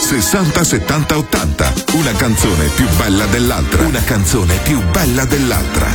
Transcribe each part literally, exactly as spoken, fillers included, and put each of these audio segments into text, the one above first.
sessanta settanta ottanta. Una canzone più bella dell'altra. Una canzone più bella dell'altra.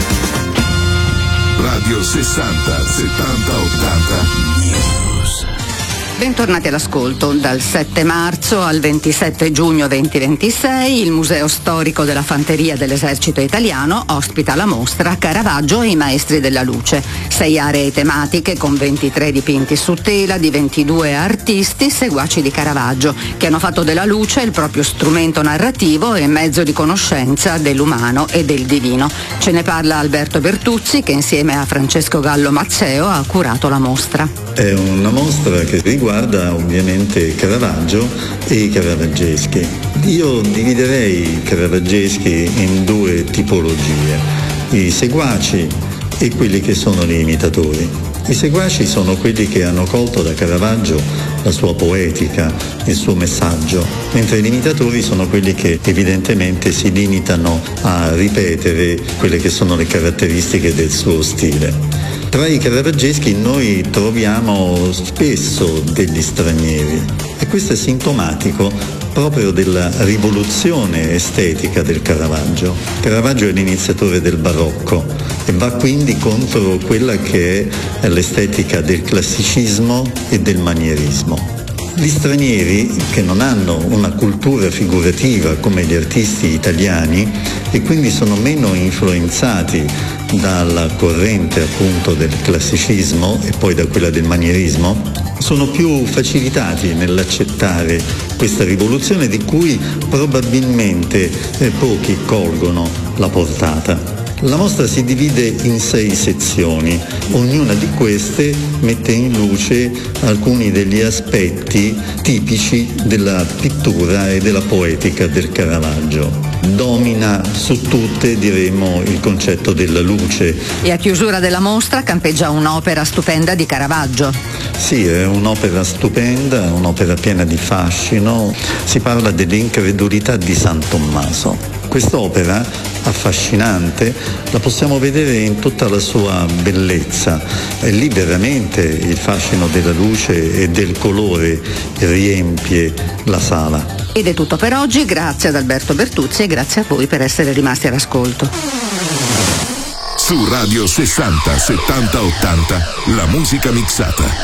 Radio sessanta settanta ottanta News. Bentornati all'ascolto. Dal sette marzo al ventisette giugno duemilaventisei il Museo Storico della Fanteria dell'Esercito Italiano ospita la mostra Caravaggio e i Maestri della Luce. Sei aree tematiche con ventitré dipinti su tela di ventidue artisti seguaci di Caravaggio, che hanno fatto della luce il proprio strumento narrativo e mezzo di conoscenza dell'umano e del divino. Ce ne parla Alberto Bertuzzi, che insieme a Francesco Gallo Mazzeo ha curato la mostra. È una mostra che riguarda ovviamente Caravaggio e i caravaggeschi. Io dividerei i caravaggeschi in due tipologie, i seguaci e quelli che sono gli imitatori. I seguaci sono quelli che hanno colto da Caravaggio la sua poetica, il suo messaggio, mentre gli imitatori sono quelli che evidentemente si limitano a ripetere quelle che sono le caratteristiche del suo stile. Tra i caravaggeschi noi troviamo spesso degli stranieri e questo è sintomatico proprio della rivoluzione estetica del Caravaggio. Caravaggio è l'iniziatore del barocco e va quindi contro quella che è l'estetica del classicismo e del manierismo. Gli stranieri, che non hanno una cultura figurativa come gli artisti italiani e quindi sono meno influenzati dalla corrente appunto del classicismo e poi da quella del manierismo, sono più facilitati nell'accettare questa rivoluzione di cui probabilmente eh, pochi colgono la portata. La mostra si divide in sei sezioni, ognuna di queste mette in luce alcuni degli aspetti tipici della pittura e della poetica del Caravaggio. Domina su tutte, diremo, il concetto della luce. E a chiusura della mostra campeggia un'opera stupenda di Caravaggio. Sì, è un'opera stupenda, un'opera piena di fascino. Si parla dell'incredulità di San Tommaso. Quest'opera affascinante la possiamo vedere in tutta la sua bellezza. E lì veramente il fascino della luce e del colore riempie la sala. Ed è tutto per oggi, grazie ad Alberto Bertuzzi e grazie a voi per essere rimasti all'ascolto. Su Radio sessanta settanta ottanta la musica mixata.